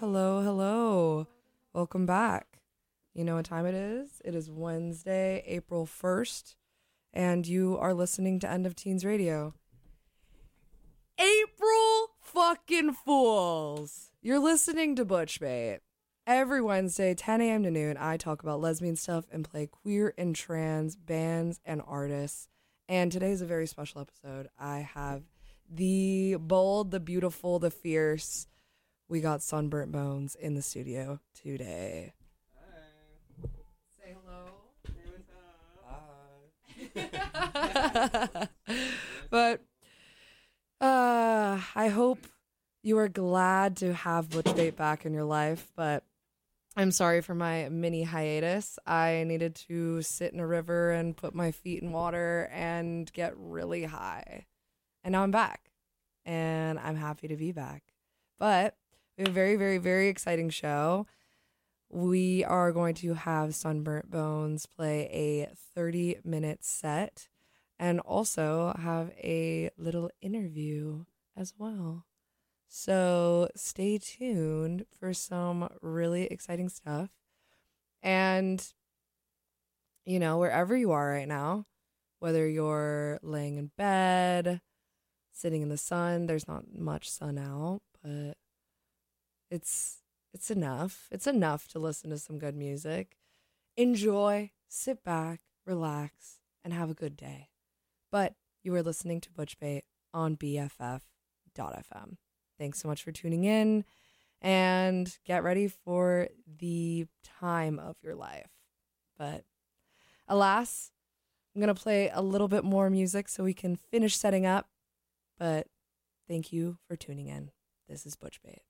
hello, hello. Welcome back. You know what time it is? It is Wednesday, April 1st, and you are listening to End of Teens Radio. April fucking Fools! You're listening to Butchbait. Every Wednesday, 10 a.m. to noon, I talk about lesbian stuff and play queer and trans bands and artists. And today's a very special episode. I have the bold, the beautiful, the fierce. We got Sunburnt Bones in the studio today. Hi. Say hello. Hey, what's up? But I hope you are glad to have Butchbait back in your life, but I'm sorry for my mini hiatus. I needed to sit in a river and put my feet in water and get really high. And now I'm back. And I'm happy to be back. But we have a very, very, very exciting show. We are going to have Sunburnt Bones play a 30-minute set and also have a little interview as well. So stay tuned for some really exciting stuff. And, you know, wherever you are right now, whether you're laying in bed, sitting in the sun, there's not much sun out, but it's enough. It's enough to listen to some good music. Enjoy, sit back, relax, and have a good day. But you are listening to Butchbait on BFF.fm. Thanks so much for tuning in, and get ready for the time of your life. But alas, I'm going to play a little bit more music so we can finish setting up. But thank you for tuning in. This is Butchbait.